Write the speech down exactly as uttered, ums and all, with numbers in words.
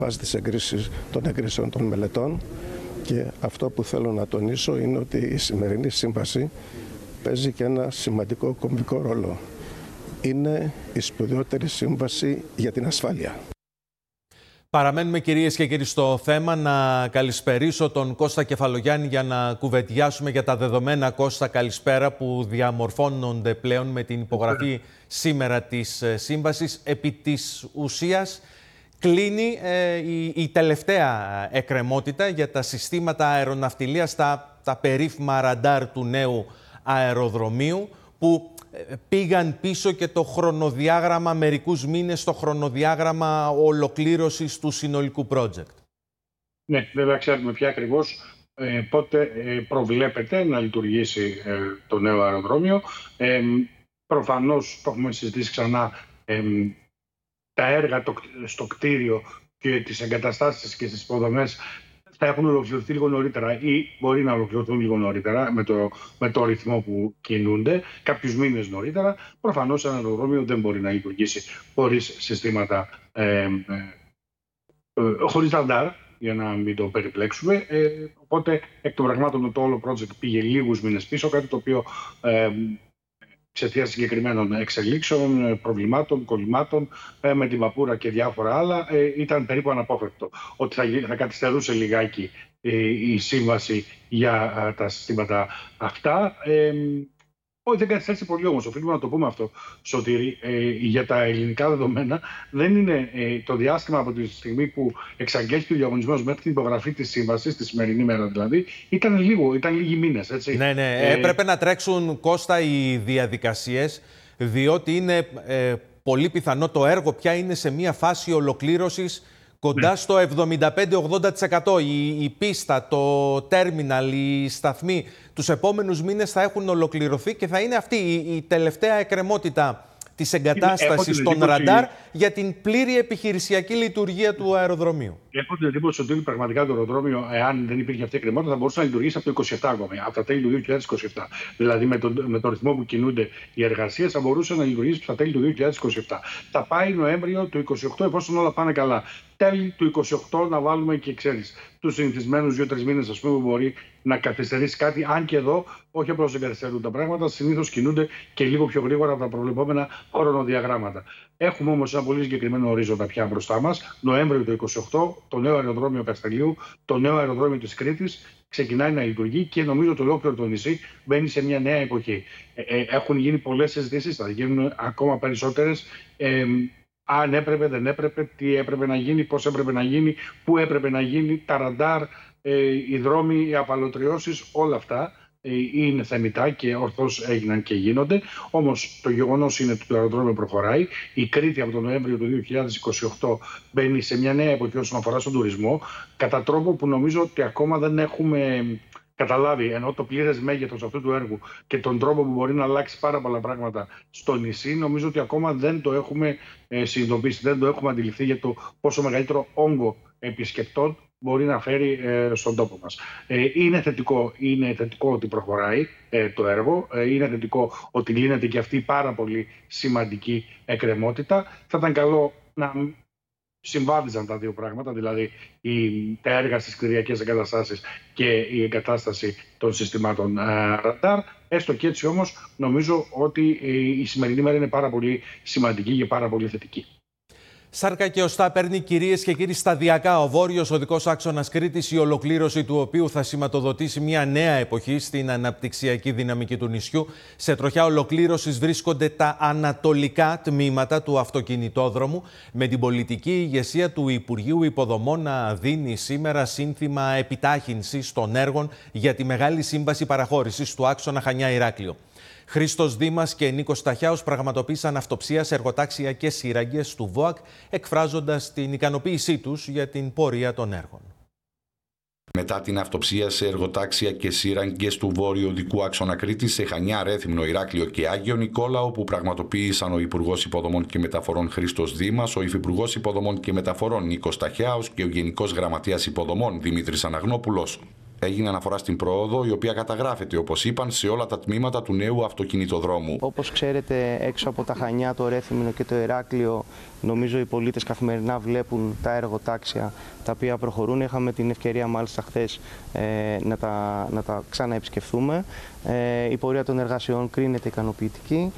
φάση της εγκρίσης των εγκρίσεων των μελετών, και αυτό που θέλω να τονίσω είναι ότι η σημερινή σύμβαση παίζει και ένα σημαντικό κομβικό ρόλο. Είναι η σπουδαιότερη σύμβαση για την ασφάλεια. Παραμένουμε, κυρίες και κύριοι, στο θέμα. Να καλησπερίσω τον Κώστα Κεφαλογιάννη για να κουβεντιάσουμε για τα δεδομένα. Κώστα, καλησπέρα, που διαμορφώνονται πλέον με την υπογραφή σήμερα της σύμβασης. Επί της ουσίας κλείνει ε, η, η τελευταία εκκρεμότητα για τα συστήματα αεροναυτιλίας, τα, τα περίφημα ραντάρ του νέου αεροδρομίου, που πήγαν πίσω και το χρονοδιάγραμμα, μερικούς μήνες, στο χρονοδιάγραμμα ολοκλήρωσης του συνολικού project. Ναι, βέβαια ξέρουμε πια ακριβώς ε, πότε ε, προβλέπεται να λειτουργήσει ε, το νέο αεροδρόμιο. Ε, προφανώς, το έχουμε συζητήσει ξανά, ε, τα έργα το, στο κτίριο και τις εγκαταστάσεις και τις υποδομές θα έχουν ολοκληρωθεί λίγο νωρίτερα ή μπορεί να ολοκληρωθούν λίγο νωρίτερα με το, με το ρυθμό που κινούνται, κάποιους μήνες νωρίτερα. Προφανώς ένα αεροδρόμιο δεν μπορεί να λειτουργήσει χωρίς συστήματα, ε, ε, ε, χωρίς ραντάρ, για να μην το περιπλέξουμε. Ε, οπότε, εκ των πραγμάτων, το όλο project πήγε λίγους μήνες πίσω, κάτι το οποίο ε, εξαιτίας συγκεκριμένων εξελίξεων, προβλημάτων, κολλημάτων με την Παπούρα και διάφορα άλλα, ήταν περίπου αναπόφευκτο ότι θα, θα καθυστερούσε λιγάκι η σύμβαση για τα συστήματα αυτά. Ε, όχι, δεν καθυστέρησε πολύ όμως. Οφείλουμε να το πούμε αυτό, Σωτήρη. Ε, για τα ελληνικά δεδομένα, δεν είναι ε, το διάστημα από τη στιγμή που εξαγγέλθηκε ο διαγωνισμός μέχρι την υπογραφή της σύμβασης, τη σημερινή μέρα δηλαδή, ήταν λίγο, ήταν λίγοι μήνες. Έτσι. Ναι, ναι. Ε, Έπρεπε να τρέξουν, Κώστα, οι διαδικασίες, διότι είναι ε, πολύ πιθανό το έργο πια είναι σε μια φάση ολοκλήρωσης κοντά ναι. στο εβδομήντα πέντε με ογδόντα τοις εκατό. Η, η πίστα, το τέρμιναλ, οι σταθμοί τους επόμενους μήνες θα έχουν ολοκληρωθεί και θα είναι αυτή η, η τελευταία εκκρεμότητα της εγκατάστασης των ραντάρ για την πλήρη επιχειρησιακή λειτουργία του αεροδρομίου. Έχω την εντύπωση ότι πραγματικά το αεροδρόμιο, εάν δεν υπήρχε αυτή η εκκρεμότητα, θα μπορούσε να λειτουργήσει από το είκοσι επτά ακόμη, από τα τέλη του δύο χιλιάδες είκοσι επτά. Δηλαδή, με τον με το ρυθμό που κινούνται οι εργασίες, θα μπορούσε να λειτουργήσει από τα τέλη του δύο χιλιάδες είκοσι επτά. Θα πάει Νοέμβριο του είκοσι οκτώ, εφόσον όλα πάνε καλά. Τέλη του είκοσι οκτώ να βάλουμε και, ξέρεις, τους συνηθισμένους δύο τρεις μήνες, ας πούμε, που μπορεί να καθυστερήσει κάτι. Αν και εδώ, όχι απλώς δεν καθυστερούν τα πράγματα, συνήθως κινούνται και λίγο πιο γρήγορα από τα προβλεπόμενα χρονοδιαγράμματα. Έχουμε όμως ένα πολύ συγκεκριμένο ορίζοντα πια μπροστά μας. Νοέμβριο του είκοσι οκτώ, το νέο αεροδρόμιο Καστελίου, το νέο αεροδρόμιο της Κρήτης ξεκινάει να λειτουργεί και νομίζω ότι ολόκληρο το νησί μπαίνει σε μια νέα εποχή. Ε, ε, έχουν γίνει πολλές συζητήσεις, θα γίνουν ακόμα περισσότερες. Ε, αν έπρεπε, δεν έπρεπε, τι έπρεπε να γίνει, πώς έπρεπε να γίνει, πού έπρεπε να γίνει, τα ραντάρ, ε, οι δρόμοι, οι απαλωτριώσεις, όλα αυτά ε, είναι θεμιτά και ορθώς έγιναν και γίνονται. Όμως το γεγονός είναι ότι το αεροδρόμιο προχωράει. Η Κρήτη από τον Νοέμβριο του δύο χιλιάδες είκοσι οκτώ μπαίνει σε μια νέα εποχή όσον αφορά στον τουρισμό, κατά τρόπο που νομίζω ότι ακόμα δεν έχουμε καταλάβει, ενώ το πλήρες μέγεθος αυτού του έργου και τον τρόπο που μπορεί να αλλάξει πάρα πολλά πράγματα στο νησί, νομίζω ότι ακόμα δεν το έχουμε ε, συνειδητοποιήσει, δεν το έχουμε αντιληφθεί για το πόσο μεγαλύτερο όγκο επισκεπτών μπορεί να φέρει ε, στον τόπο μας. Ε, είναι, θετικό, είναι θετικό ότι προχωράει ε, το έργο, ε, είναι θετικό ότι λύνεται και αυτή η πάρα πολύ σημαντική εκκρεμότητα. Θα ήταν καλό να συμβάδιζαν τα δύο πράγματα, δηλαδή η, τα έργα στις κτηριακές εγκαταστάσεις και η εγκατάσταση των συστημάτων ραντάρ. Έστω και έτσι όμως νομίζω ότι η σημερινή μέρα είναι πάρα πολύ σημαντική και πάρα πολύ θετική. Σάρκα και οστά παίρνει, κυρίες και κύριοι, σταδιακά ο βόρειος οδικός άξονας Κρήτης, η ολοκλήρωση του οποίου θα σηματοδοτήσει μια νέα εποχή στην αναπτυξιακή δυναμική του νησιού. Σε τροχιά ολοκλήρωσης βρίσκονται τα ανατολικά τμήματα του αυτοκινητόδρομου, με την πολιτική ηγεσία του Υπουργείου Υποδομών να δίνει σήμερα σύνθημα επιτάχυνσης των έργων για τη μεγάλη σύμβαση παραχώρησης του άξονα Χανιά-Ηράκλειο. Χρήστος Δήμας και Νίκος Ταχιάος πραγματοποίησαν αυτοψία σε εργοτάξια και σύραγγες του ΒΟΑΚ, εκφράζοντας την ικανοποίησή τους για την πορεία των έργων. Μετά την αυτοψία σε εργοτάξια και σύραγγες του βόρειου οδικού άξονα Κρήτης σε Χανιά, Ρέθυμνο, Ηράκλειο και Άγιο Νικόλαο, όπου πραγματοποίησαν ο Υπουργός Υποδομών και Μεταφορών Χρήστος Δήμας, ο Υφυπουργός Υποδομών και Μεταφορών Νίκος Ταχιάος και ο Γενικός Γραμματέας Υποδομών Δημήτρης Αναγνόπουλος. Έγινε αναφορά στην πρόοδο, η οποία καταγράφεται, όπως είπαν, σε όλα τα τμήματα του νέου αυτοκινητοδρόμου. Όπως ξέρετε, έξω από τα Χανιά, το Ρέθυμνο και το Ηράκλειο, νομίζω οι πολίτες καθημερινά βλέπουν τα εργοτάξια τα οποία προχωρούν. Είχαμε την ευκαιρία μάλιστα χθες ε, να τα, να τα ξαναεπισκεφθούμε. Ε, η πορεία των εργασιών κρίνεται ικανοποιητική.